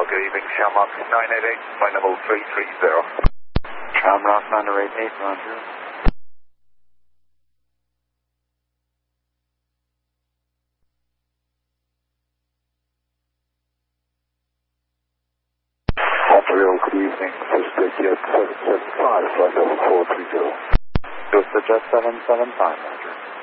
good evening, Shamrock 988, flight level 330. Shamrock 988, roger. Montreal, good evening, Sister Jet 775, flight level 430. Sister Jet 775, roger.